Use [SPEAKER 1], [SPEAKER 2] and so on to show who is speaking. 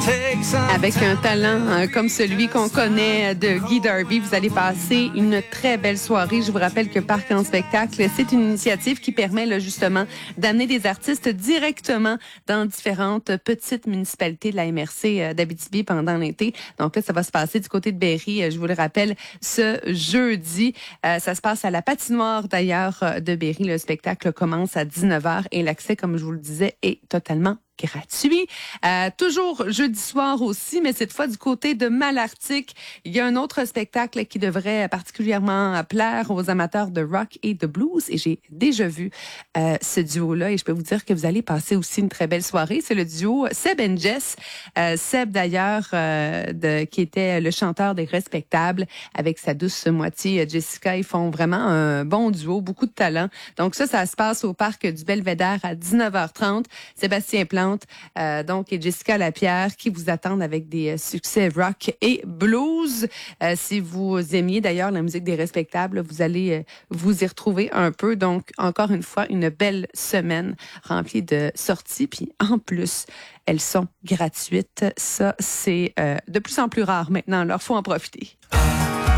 [SPEAKER 1] Avec un talent comme celui qu'on connaît de Guy Darby, vous allez passer une très belle soirée. Je vous rappelle que Parc en spectacle, c'est une initiative qui permet là, justement d'amener des artistes directement dans différentes petites municipalités de la MRC d'Abitibi pendant l'été. Donc là, ça va se passer du côté de Berry, je vous le rappelle, ce jeudi. Ça se passe à la patinoire d'ailleurs de Berry. Le spectacle commence à 19h et l'accès, comme je vous le disais, est totalement gratuit. Toujours jeudi soir aussi, mais cette fois du côté de Malartic, il y a un autre spectacle qui devrait particulièrement plaire aux amateurs de rock et de blues. Et j'ai déjà vu ce duo-là et je peux vous dire que vous allez passer aussi une très belle soirée. C'est le duo Seb and Jess. Seb d'ailleurs, qui était le chanteur des Respectables avec sa douce moitié Jessica. Ils font vraiment un bon duo, beaucoup de talent. Donc ça se passe au parc du Belvédère à 19h30. Sébastien Plante, donc et Jessica Lapierre qui vous attendent avec des succès rock et blues. Si vous aimiez d'ailleurs la musique des Respectables, vous allez vous y retrouver un peu. Donc encore une fois, une belle semaine remplie de sorties. Puis en plus, elles sont gratuites. Ça, c'est de plus en plus rare maintenant. Alors, faut en profiter.